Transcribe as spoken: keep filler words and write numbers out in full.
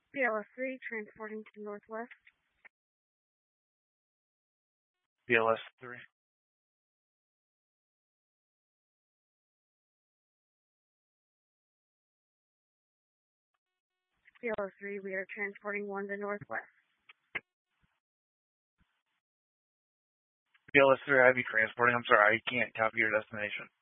B L S three, transporting to Northwest. B L S three. B L S three, we are transporting one to Northwest. B L S three, I have you transporting. I'm sorry, I can't copy your destination.